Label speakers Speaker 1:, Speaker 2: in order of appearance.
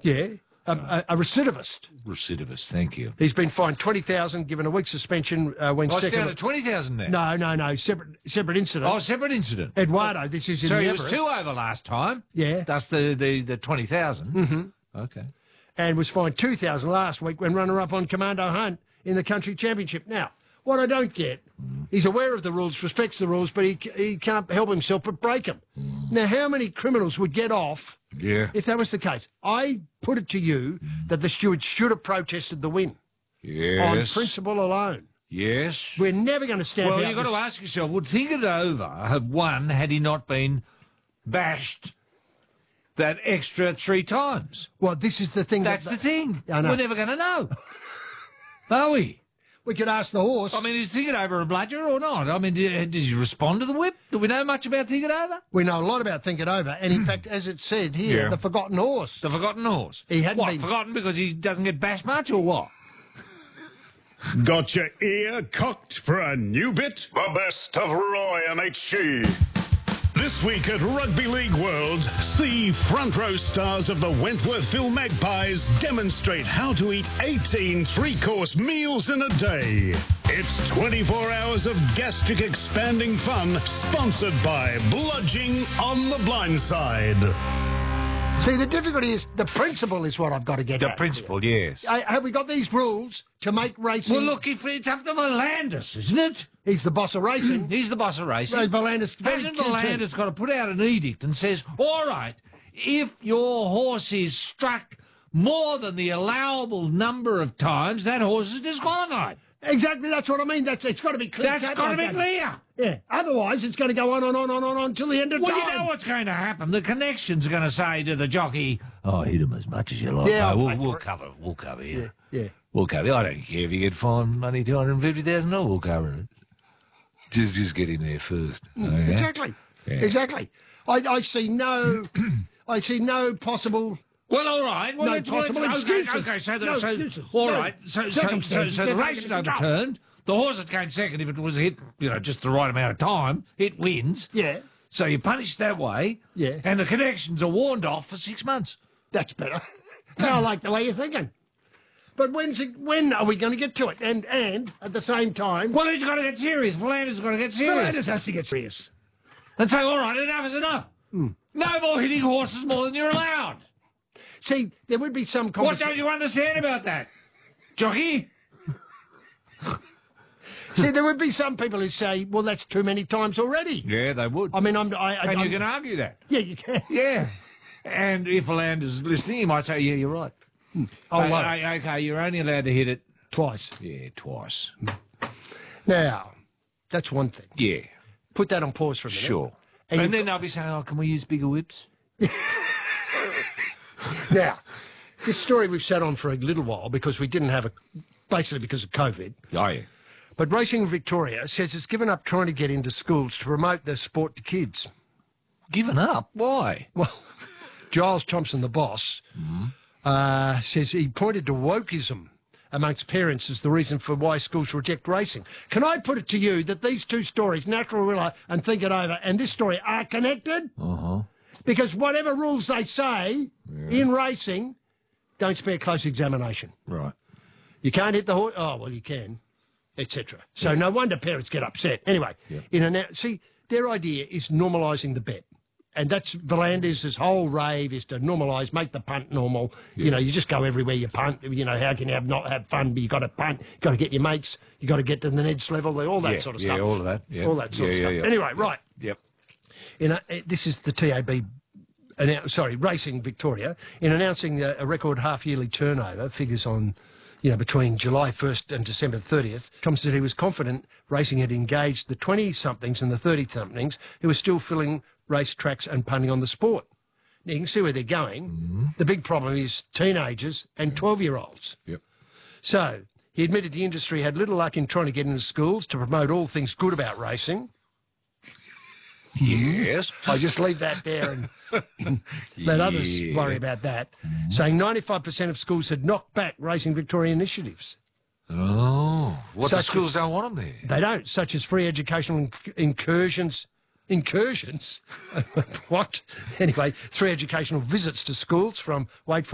Speaker 1: Yeah, a recidivist.
Speaker 2: Recidivist, thank you.
Speaker 1: He's been fined $20,000, given a week's suspension when
Speaker 2: Oh, it's
Speaker 1: second.
Speaker 2: down to 20,000 now?
Speaker 1: No. Separate incident.
Speaker 2: Oh, separate incident.
Speaker 1: Eduardo, this is in
Speaker 2: So
Speaker 1: the
Speaker 2: he
Speaker 1: Everest.
Speaker 2: was 2 over last time.
Speaker 1: Yeah.
Speaker 2: That's the 20,000.
Speaker 1: Mm-hmm.
Speaker 2: Okay.
Speaker 1: And was fined $2,000 last week when runner-up on Commando Hunt in the country championship. Now, what I don't get, he's aware of the rules, respects the rules, but he can't help himself but break them. Now, how many criminals would get off if that was the case? I put it to you that the stewards should have protested the win.
Speaker 2: Yes.
Speaker 1: On principle alone.
Speaker 2: Yes.
Speaker 1: We're never going to stand out.
Speaker 2: Well, you've got to ask yourself, would Think It Over have won had he not been bashed that extra 3 times?
Speaker 1: Well, this is the thing.
Speaker 2: That's the thing.
Speaker 1: I know.
Speaker 2: We're never going to know. Are we?
Speaker 1: We could ask the horse.
Speaker 2: I mean, is Think It Over a bludger or not? I mean, did he respond to the whip? Do we know much about Think It Over?
Speaker 1: We know a lot about Think It Over, and in fact, as it said here, the forgotten horse.
Speaker 2: The forgotten horse?
Speaker 1: He hadn't
Speaker 2: what,
Speaker 1: been...
Speaker 2: forgotten because he doesn't get bashed much, or what?
Speaker 3: Got your ear cocked for a new bit? The best of Roy and HG. This week at Rugby League World, see front row stars of the Wentworthville Magpies demonstrate how to eat 18 three-course meals in a day. It's 24 hours of gastric expanding fun, sponsored by Bludging on the Blind Side.
Speaker 1: See, the difficulty is the principle is what I've got to get
Speaker 2: The
Speaker 1: at.
Speaker 2: principle, yes.
Speaker 1: Have we got these rules to make racing...
Speaker 2: Well, look, if it's up to Volandis, isn't it?
Speaker 1: He's the boss of racing.
Speaker 2: He's the boss of racing.
Speaker 1: Right, Volandis...
Speaker 2: Hasn't Volandis got to put out an edict and says, all right, if your horse is struck more than the allowable number of times, that horse is disqualified.
Speaker 1: Exactly, that's what I mean. It's got to be clear.
Speaker 2: That's got to be clear.
Speaker 1: Yeah, otherwise it's going to go on until the end of time.
Speaker 2: Well, you know what's going to happen. The connection's going to say to the jockey, oh, hit him as much as you like.
Speaker 1: Yeah,
Speaker 2: no,
Speaker 1: I'll
Speaker 2: we'll cover you.
Speaker 1: Yeah.
Speaker 2: We'll cover you. I don't care if you get fined money, $250,000, we'll cover it. Just get him there first. Okay?
Speaker 1: Exactly.
Speaker 2: Yeah.
Speaker 1: Exactly. I see no... I see no possible...
Speaker 2: Well, all right. Well,
Speaker 1: No
Speaker 2: let's
Speaker 1: possible excuses.
Speaker 2: Okay, so
Speaker 1: No excuses.
Speaker 2: all
Speaker 1: No
Speaker 2: right. So
Speaker 1: circumstances.
Speaker 2: the race is overturned. The horse that came second, if it was hit, just the right amount of time, it wins.
Speaker 1: Yeah.
Speaker 2: So you punish that way.
Speaker 1: Yeah.
Speaker 2: And the connections are warned off for 6 months.
Speaker 1: That's better. I like the way you're thinking. But when are we going to get to it? And at the same time...
Speaker 2: Well, he's got to get serious. Volandis got to get serious.
Speaker 1: Volandis has to get serious.
Speaker 2: And say, all right, enough is enough. No more hitting horses more than you're allowed.
Speaker 1: See, there would be some
Speaker 2: What
Speaker 1: conversation...
Speaker 2: don't you understand about that, jockey?
Speaker 1: See, there would be some people who say, well, that's too many times already.
Speaker 2: Yeah, they would.
Speaker 1: I mean,
Speaker 2: and you can argue that.
Speaker 1: Yeah, you can.
Speaker 2: Yeah. And if Volandis is listening, he might say, yeah, you're right. Okay, you're only allowed to hit it
Speaker 1: Twice.
Speaker 2: Yeah, twice.
Speaker 1: Now, that's one thing.
Speaker 2: Yeah.
Speaker 1: Put that on pause for a minute.
Speaker 2: Sure.
Speaker 1: And
Speaker 2: And then I'll be saying, oh, can we use bigger whips?
Speaker 1: Now, this story we've sat on for a little while because we didn't have basically because of COVID.
Speaker 2: Oh, yeah.
Speaker 1: But Racing Victoria says it's given up trying to get into schools to promote their sport to kids.
Speaker 2: Given up? Why?
Speaker 1: Well, Giles Thompson, the boss, says he pointed to wokeism amongst parents as the reason for why schools reject racing. Can I put it to you that these two stories, Natural Willow and Think It Over, and this story are connected?
Speaker 2: Uh-huh.
Speaker 1: Because whatever rules they say in racing, don't spare close examination.
Speaker 2: Right.
Speaker 1: You can't hit the horse. Oh, well, you can, etc. So no wonder parents get upset. Anyway, see, their idea is normalising the bet. And that's Volandis' whole rave is to normalise, make the punt normal. Yeah. You know, you just go everywhere you punt. You know, how can you not have fun? But you got to punt. You got to get your mates. You got to get to the Neds level. All that sort of stuff.
Speaker 2: Yeah, all of that. Yeah.
Speaker 1: All that sort of stuff.
Speaker 2: Yeah.
Speaker 1: Anyway, right.
Speaker 2: Yep.
Speaker 1: This is the TAB. Racing Victoria, in announcing a record half-yearly turnover figures on, between July 1st and December 30th, Tom said he was confident racing had engaged the 20-somethings and the 30-somethings who were still filling race tracks and punting on the sport. Now, you can see where they're going. Mm-hmm. The big problem is teenagers and 12-year-olds.
Speaker 2: Yep.
Speaker 1: So, he admitted the industry had little luck in trying to get into schools to promote all things good about racing.
Speaker 2: Yes.
Speaker 1: I just leave that there and let others worry about that. Saying 95% of schools had knocked back Racing Victoria initiatives.
Speaker 2: Oh. What, the
Speaker 1: Such
Speaker 2: schools
Speaker 1: as-
Speaker 2: don't want them there?
Speaker 1: They don't, such as free educational incursions. Incursions? What? Anyway, 3 educational visits to schools from, wait for